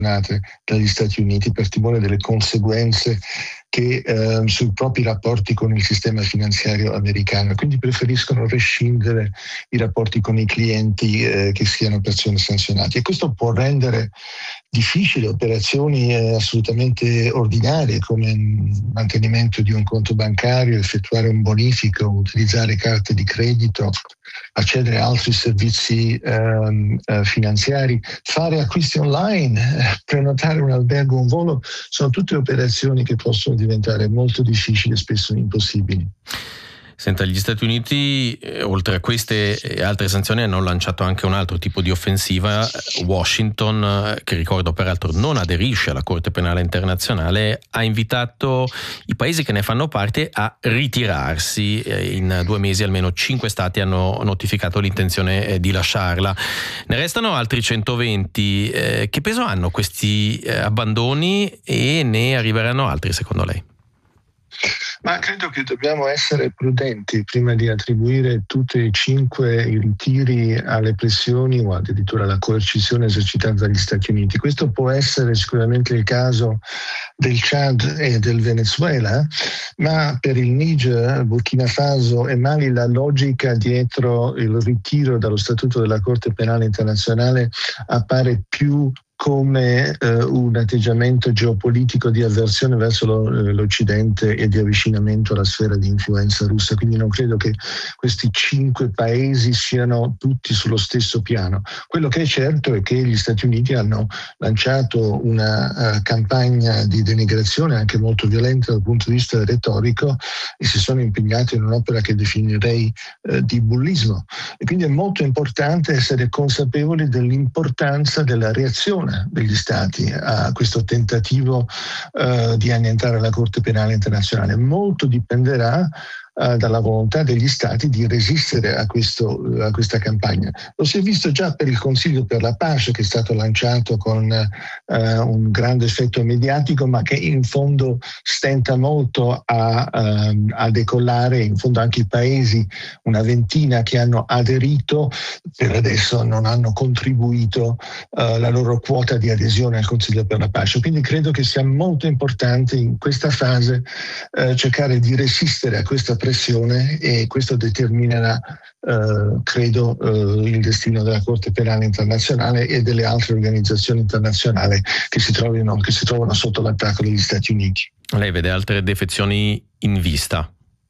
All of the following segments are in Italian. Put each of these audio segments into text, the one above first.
dagli Stati Uniti per timore delle conseguenze che sui propri rapporti con il sistema finanziario americano, quindi preferiscono rescindere i rapporti con i clienti che siano persone sanzionate, e questo può rendere difficili operazioni assolutamente ordinarie come il mantenimento di un conto bancario, effettuare un bonifico, utilizzare carte di credito, accedere a altri servizi finanziari, fare acquisti online, prenotare un albergo, un volo, sono tutte operazioni che possono diventare molto difficili e spesso impossibili. Senta, gli Stati Uniti, oltre a queste e altre sanzioni, hanno lanciato anche un altro tipo di offensiva. Washington, che ricordo peraltro non aderisce alla Corte Penale Internazionale, ha invitato i paesi che ne fanno parte a ritirarsi. In 2 mesi almeno 5 stati hanno notificato l'intenzione di lasciarla. Ne restano altri 120. Che peso hanno questi abbandoni e ne arriveranno altri secondo lei? Ma credo che dobbiamo essere prudenti prima di attribuire tutti e 5 i ritiri alle pressioni o addirittura alla coercizione esercitata dagli Stati Uniti. Questo può essere sicuramente il caso del Chad e del Venezuela, ma per il Niger, Burkina Faso e Mali la logica dietro il ritiro dallo Statuto della Corte Penale Internazionale appare più come un atteggiamento geopolitico di avversione verso l'Occidente e di avvicinamento alla sfera di influenza russa. Quindi non credo che questi 5 paesi siano tutti sullo stesso piano. Quello che è certo è che gli Stati Uniti hanno lanciato una campagna di denigrazione anche molto violenta dal punto di vista retorico e si sono impegnati in un'opera che definirei di bullismo. E quindi è molto importante essere consapevoli dell'importanza della reazione degli Stati a questo tentativo di annientare la Corte Penale Internazionale. Molto dipenderà dalla volontà degli Stati di resistere a questa campagna. Lo si è visto già per il Consiglio per la pace, che è stato lanciato con un grande effetto mediatico, ma che in fondo stenta molto a decollare. In fondo anche i paesi, una ventina che hanno aderito, per adesso non hanno contribuito la loro quota di adesione al Consiglio per la pace. Quindi credo che sia molto importante in questa fase cercare di resistere a questa pressione, e questo determinerà, credo, il destino della Corte Penale Internazionale e delle altre organizzazioni internazionali che si trovano sotto l'attacco degli Stati Uniti. Lei vede altre defezioni in vista?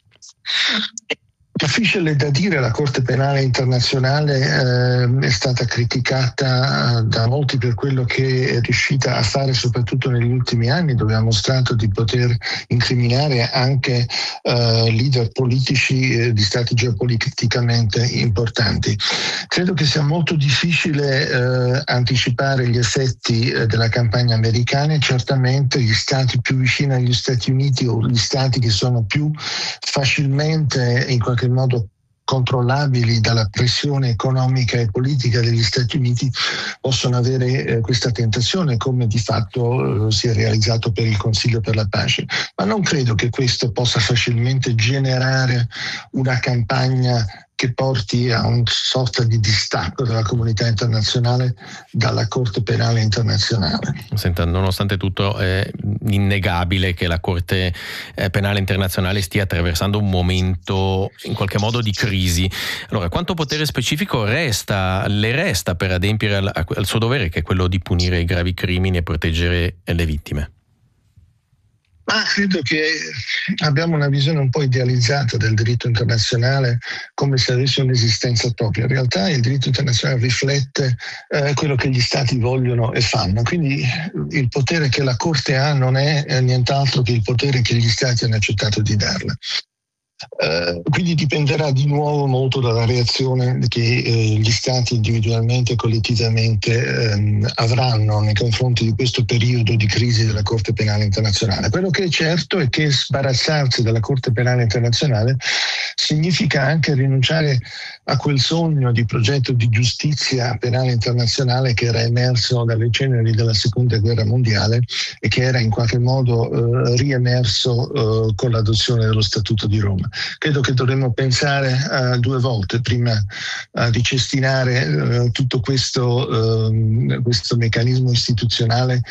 Difficile da dire, la Corte Penale Internazionale è stata criticata da molti per quello che è riuscita a fare soprattutto negli ultimi anni, dove ha mostrato di poter incriminare anche leader politici di stati geopoliticamente importanti. Credo che sia molto difficile anticipare gli effetti della campagna americana, e certamente gli stati più vicini agli Stati Uniti o gli stati che sono più facilmente in qualche modo controllabili dalla pressione economica e politica degli Stati Uniti possono avere questa tentazione, come di fatto si è realizzato per il Consiglio per la pace. Ma non credo che questo possa facilmente generare una campagna che porti a un sorta di distacco della comunità internazionale dalla Corte Penale Internazionale. Senta, nonostante tutto è innegabile che la Corte Penale Internazionale stia attraversando un momento in qualche modo di crisi. Allora, quanto potere specifico le resta per adempiere al suo dovere, che è quello di punire i gravi crimini e proteggere le vittime? Ma credo che abbiamo una visione un po' idealizzata del diritto internazionale, come se avesse un'esistenza propria. In realtà il diritto internazionale riflette quello che gli Stati vogliono e fanno. Quindi il potere che la Corte ha non è nient'altro che il potere che gli Stati hanno accettato di darle. Quindi dipenderà di nuovo molto dalla reazione che gli Stati individualmente e collettivamente avranno nei confronti di questo periodo di crisi della Corte Penale Internazionale. Quello che è certo è che sbarazzarsi dalla Corte Penale Internazionale significa anche rinunciare a quel sogno di progetto di giustizia penale internazionale che era emerso dalle ceneri della Seconda Guerra Mondiale e che era in qualche modo riemerso con l'adozione dello Statuto di Roma. credo che dovremmo pensare 2 volte prima di cestinare tutto questo meccanismo istituzionale